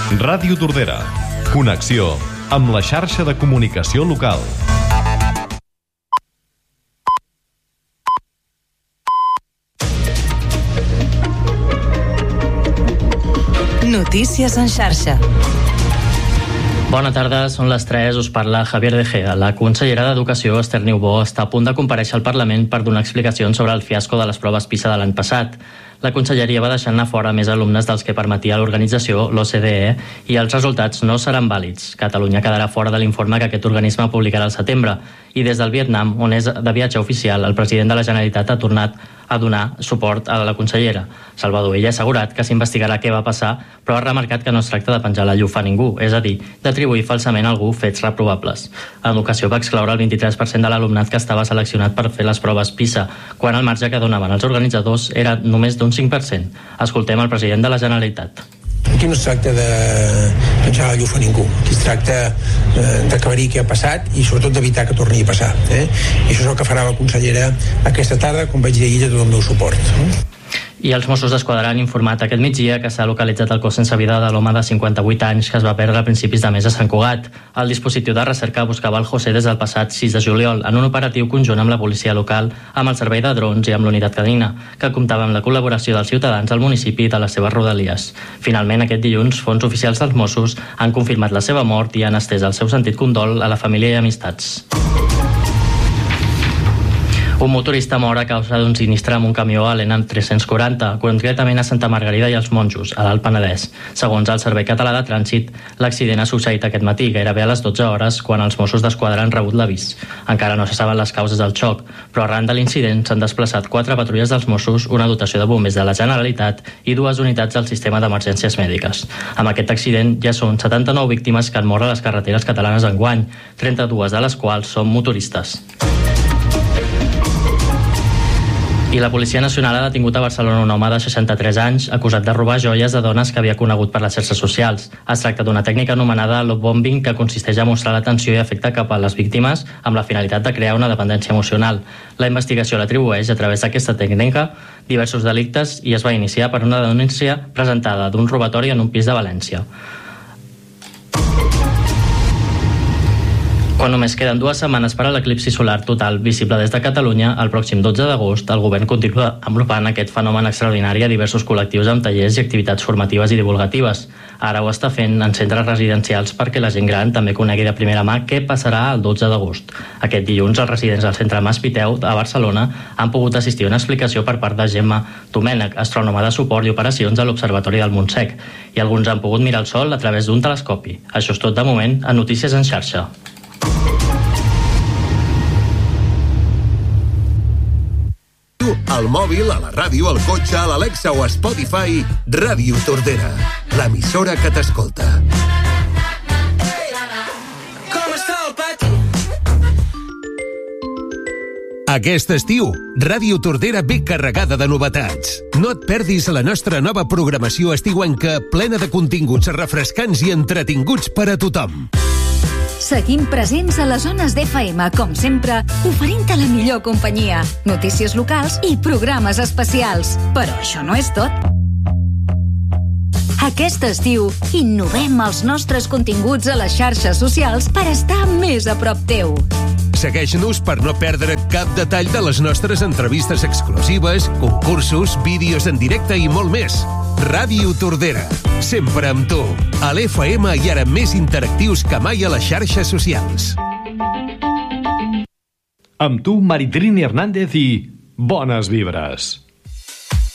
Ràdio Tordera. Connexió amb la xarxa de comunicació local. Notícies en xarxa. Bona tarda, són les 3, us parla Javier de Gea. La consellera d'Educació, Esther Niubó, està a punt de comparèixer al Parlament per donar explicacions sobre el fiasco de les proves PISA de l'any passat. La conselleria va deixar anar fora més alumnes dels que permetia l'organització, l'OCDE, i els resultats no seran vàlids. Catalunya quedarà fora de l'informe que aquest organisme publicarà al setembre. I des del Vietnam, on és de viatge oficial, el president de la Generalitat ha tornat a donar suport a la consellera. Salvador Illa ha assegurat que s'investigarà què va passar, però ha remarcat que no es tracta de penjar la llufa a ningú, és a dir, d'atribuir falsament a algú fets reprovables. Educació va excloure el 23% de l'alumnat que estava seleccionat per fer les proves PISA, quan el marge que donaven els organitzadors era només d'un 5%. Escoltem el president de la Generalitat. Aquí no es tracta de penjar la llufa a ningú. Aquí es tracta d'aclarir què ha passat i sobretot d'evitar que torni a passar. I això és el que farà la consellera aquesta tarda, com vaig dir ahir, de tot el meu suport. I els Mossos d'Esquadra han informat aquest migdia que s'ha localitzat el cos sense vida de l'home de 58 anys que es va perdre a principis de mes a Sant Cugat. El dispositiu de recerca buscava el José des del passat 6 de juliol en un operatiu conjunt amb la policia local, amb el servei de drons i amb l'unitat canina, que comptava amb la col·laboració dels ciutadans al municipi i de les seves rodalies. Finalment, aquest dilluns, fons oficials dels Mossos han confirmat la seva mort i han estès el seu sentit condol a la família i amistats. Un motorista mor a causa d'un sinistre amb un camió a l'N340, concretament a Santa Margarida i els Monjos, a l'Alt Penedès. Segons el Servei Català de Trànsit, l'accident ha succeït aquest matí, gairebé a les 12 hores, quan els Mossos d'Esquadra han rebut l'avís. Encara no se saben les causes del xoc, però arran de l'incident s'han desplaçat 4 patrulles dels Mossos, una dotació de bombers de la Generalitat i 2 unitats del sistema d'emergències mèdiques. Amb aquest accident ja són 79 víctimes que han mort a les carreteres catalanes enguany, 32 de les quals són motoristes. I la Policia Nacional ha detingut a Barcelona un home de 63 anys acusat de robar joies de dones que havia conegut per les xarxes socials. Es tracta d'una tècnica anomenada love bombing que consisteix a mostrar l'atenció i afecte cap a les víctimes amb la finalitat de crear una dependència emocional. La investigació l'atribueix a través d'aquesta tècnica diversos delictes i es va iniciar per una denúncia presentada d'un robatori en un pis de València. Quan només queden 2 setmanes per a l'eclipsi solar total visible des de Catalunya, el pròxim 12 d'agost, el govern continua envolupant aquest fenomen extraordinari a diversos col·lectius amb tallers i activitats formatives i divulgatives. Ara ho està fent en centres residencials perquè la gent gran també conegui de primera mà què passarà el 12 d'agost. Aquest dilluns, els residents del centre Mas Piteu a Barcelona han pogut assistir a una explicació per part de Gemma Domènech, astrònoma de suport i operacions a l'Observatori del Montsec, i alguns han pogut mirar el sol a través d'un telescopi. Això és tot de moment a Notícies en xarxa. Al mòbil, a la ràdio, al cotxe, a l'Alexa o a Spotify, Ràdio Tordera, l'emissora que t'escolta. Aquest estiu, Ràdio Tordera ve carregada de novetats. No et perdis la nostra nova programació estiuenca plena de continguts refrescants i entretinguts per a tothom. Seguim presents a les zones d'FM, com sempre, oferint-te la millor companyia, notícies locals i programes especials. Però això no és tot. Aquest estiu, innovem els nostres continguts a les xarxes socials per estar més a prop teu. Segueix-nos per no perdre cap detall de les nostres entrevistes exclusives, concursos, vídeos en directe i molt més. Ràdio Tordera, sempre amb tu, a l'FM i ara més interactius que mai a les xarxes socials. Amb tu, Maritrini Hernández i Bones Vibres.